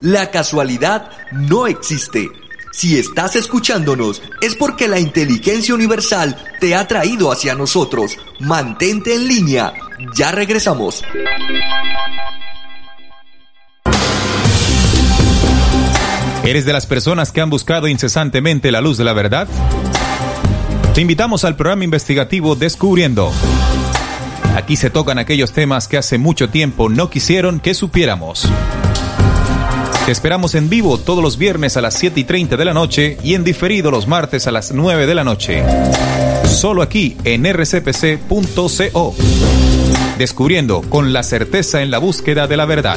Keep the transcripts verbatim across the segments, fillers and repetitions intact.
La casualidad no existe. Si estás escuchándonos, es porque la inteligencia universal te ha traído hacia nosotros. Mantente en línea. Ya regresamos. ¿Eres de las personas que han buscado incesantemente la luz de la verdad? Te invitamos al programa investigativo Descubriendo. Aquí se tocan aquellos temas que hace mucho tiempo no quisieron que supiéramos. Te esperamos en vivo todos los viernes a las siete y treinta de la noche y en diferido los martes a las nueve de la noche. Solo aquí en r c p c punto co. Descubriendo con la certeza en la búsqueda de la verdad.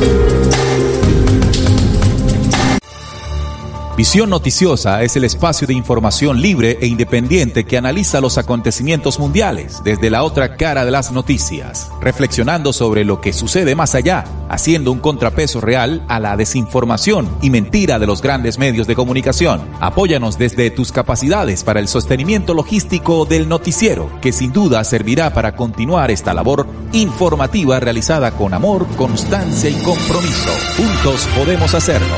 Visión Noticiosa es el espacio de información libre e independiente que analiza los acontecimientos mundiales desde la otra cara de las noticias, reflexionando sobre lo que sucede más allá, haciendo un contrapeso real a la desinformación y mentira de los grandes medios de comunicación. Apóyanos desde tus capacidades para el sostenimiento logístico del noticiero, que sin duda servirá para continuar esta labor informativa realizada con amor, constancia y compromiso. Juntos podemos hacerlo.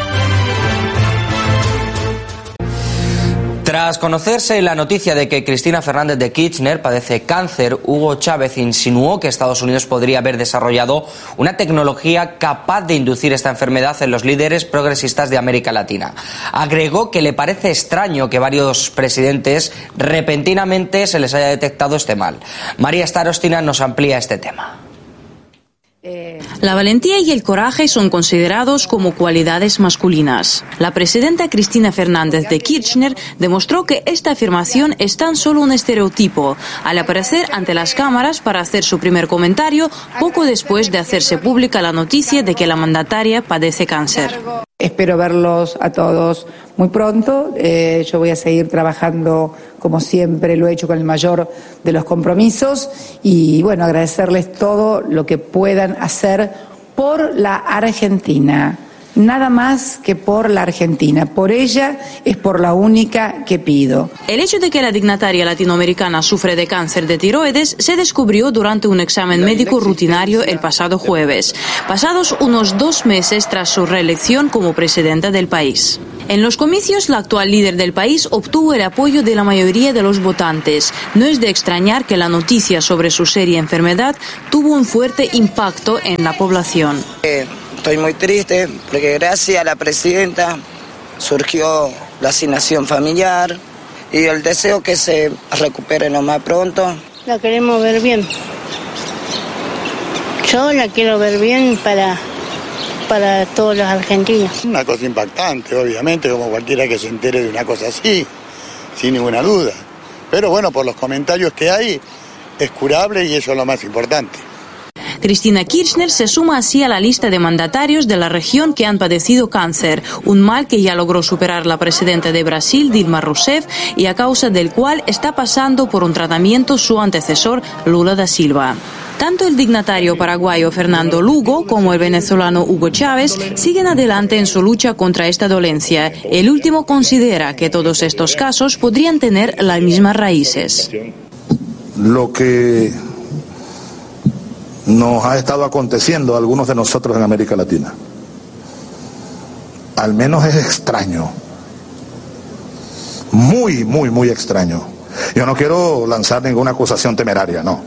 Tras conocerse la noticia de que Cristina Fernández de Kirchner padece cáncer, Hugo Chávez insinuó que Estados Unidos podría haber desarrollado una tecnología capaz de inducir esta enfermedad en los líderes progresistas de América Latina. Agregó que le parece extraño que varios presidentes repentinamente se les haya detectado este mal. María Starostina nos amplía este tema. La valentía y el coraje son considerados como cualidades masculinas. La presidenta Cristina Fernández de Kirchner demostró que esta afirmación es tan solo un estereotipo, al aparecer ante las cámaras para hacer su primer comentario poco después de hacerse pública la noticia de que la mandataria padece cáncer. Espero verlos a todos muy pronto. Eh, yo voy a seguir trabajando como siempre lo he hecho con el mayor de los compromisos y bueno, agradecerles todo lo que puedan hacer por la Argentina. Nada más que por la Argentina. Por ella es por la única que pido. El hecho de que la dignataria latinoamericana sufre de cáncer de tiroides se descubrió durante un examen médico rutinario el pasado jueves, pasados unos dos meses tras su reelección como presidenta del país. En los comicios, la actual líder del país obtuvo el apoyo de la mayoría de los votantes. No es de extrañar que la noticia sobre su seria enfermedad tuvo un fuerte impacto en la población. Eh. Estoy muy triste porque gracias a la presidenta surgió la asignación familiar y el deseo que se recupere lo más pronto. La queremos ver bien. Yo la quiero ver bien para, para todos los argentinos. Una cosa impactante, obviamente, como cualquiera que se entere de una cosa así, sin ninguna duda. Pero bueno, por los comentarios que hay, es curable y eso es lo más importante. Cristina Kirchner se suma así a la lista de mandatarios de la región que han padecido cáncer, un mal que ya logró superar la presidenta de Brasil, Dilma Rousseff, y a causa del cual está pasando por un tratamiento su antecesor, Lula da Silva. Tanto el dignatario paraguayo Fernando Lugo como el venezolano Hugo Chávez siguen adelante en su lucha contra esta dolencia. El último considera que todos estos casos podrían tener las mismas raíces. Lo que nos ha estado aconteciendo a algunos de nosotros en América Latina, al menos es extraño, muy, muy, muy extraño. Yo no quiero lanzar ninguna acusación temeraria, no.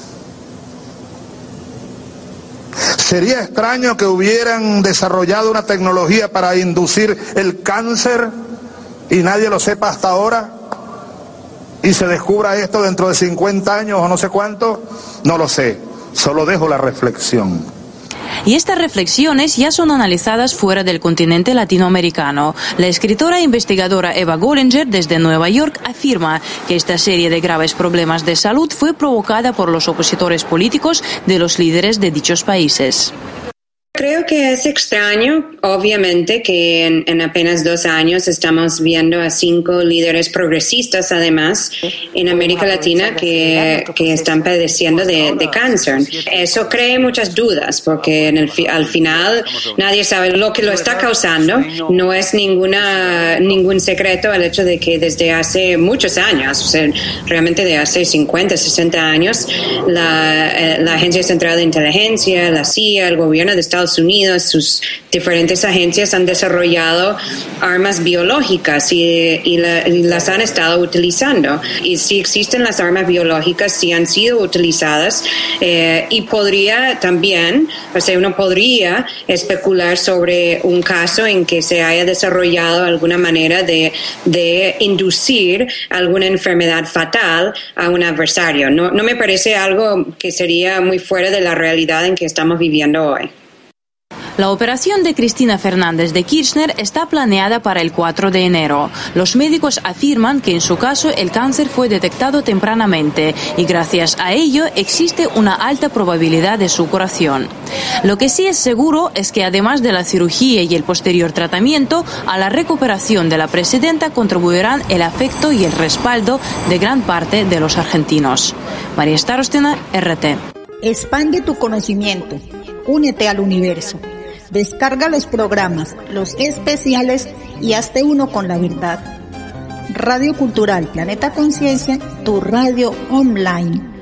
¿Sería extraño que hubieran desarrollado una tecnología para inducir el cáncer y nadie lo sepa hasta ahora? ¿Y se descubra esto dentro de cincuenta años o no sé cuánto? No lo sé. Solo dejo la reflexión. Y estas reflexiones ya son analizadas fuera del continente latinoamericano. La escritora e investigadora Eva Gollinger, desde Nueva York, afirma que esta serie de graves problemas de salud fue provocada por los opositores políticos de los líderes de dichos países. Creo que es extraño, obviamente, que en, en apenas dos años estamos viendo a cinco líderes progresistas, además, en América Latina que, que están padeciendo de, de cáncer. Eso crea muchas dudas, porque en el, al final nadie sabe lo que lo está causando. No es ninguna ningún secreto el hecho de que desde hace muchos años, o sea, realmente de hace cincuenta, sesenta años, la, la Agencia Central de Inteligencia, la C I A, el gobierno de Estados Estados Unidos, sus diferentes agencias han desarrollado armas biológicas y, y, la, y las han estado utilizando. Y si existen las armas biológicas, si han sido utilizadas, eh, y podría también, o sea, uno podría especular sobre un caso en que se haya desarrollado alguna manera de, de inducir alguna enfermedad fatal a un adversario. No, no me parece algo que sería muy fuera de la realidad en que estamos viviendo hoy. La operación de Cristina Fernández de Kirchner está planeada para el cuatro de enero. Los médicos afirman que en su caso el cáncer fue detectado tempranamente y gracias a ello existe una alta probabilidad de su curación. Lo que sí es seguro es que además de la cirugía y el posterior tratamiento, a la recuperación de la presidenta contribuirán el afecto y el respaldo de gran parte de los argentinos. María Starostina, R T. Expande tu conocimiento. Únete al universo. Descarga los programas, los especiales y hazte uno con la verdad. Radio Cultural Planeta Conciencia, tu radio online.